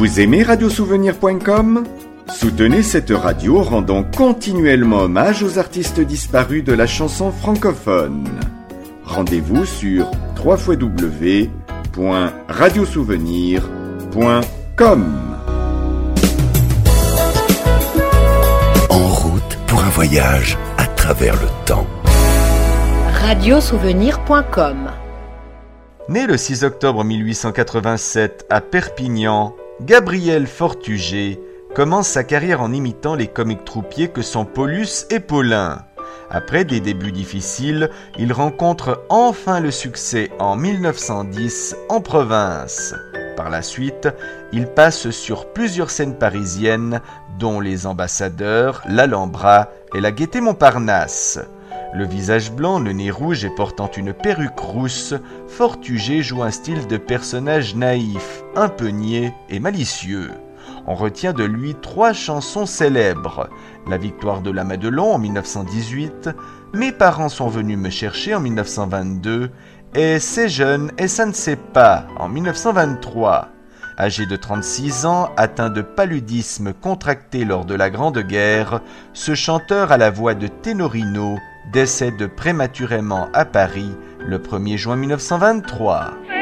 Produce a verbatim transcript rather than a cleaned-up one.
Vous aimez radiosouvenir point com ? Soutenez cette radio rendant continuellement hommage aux artistes disparus de la chanson francophone. Rendez-vous sur w w w point radiosouvenir point com. En route pour un voyage à travers le temps. radiosouvenir point com. Né le six octobre mille huit cent quatre-vingt-sept à Perpignan, Gabriel Fortuget commence sa carrière en imitant les comiques troupiers que sont Paulus et Paulin. Après des débuts difficiles, il rencontre enfin le succès en mille neuf cent dix en province. Par la suite, il passe sur plusieurs scènes parisiennes, dont les Ambassadeurs, l'Alhambra et la Gaîté Montparnasse. Le visage blanc, le nez rouge et portant une perruque rousse, Fortuget joue un style de personnage naïf, un peu niais et malicieux. On retient de lui trois chansons célèbres. La victoire de la Madelon en mille neuf cent dix-huit, Mes parents sont venus me chercher en mille neuf cent vingt-deux et C'est jeune et ça ne sait pas en mille neuf cent vingt-trois. Âgé de trente-six ans, atteint de paludisme contracté lors de la Grande Guerre, ce chanteur à la voix de Ténorino décède prématurément à Paris le premier juin mille neuf cent vingt-trois.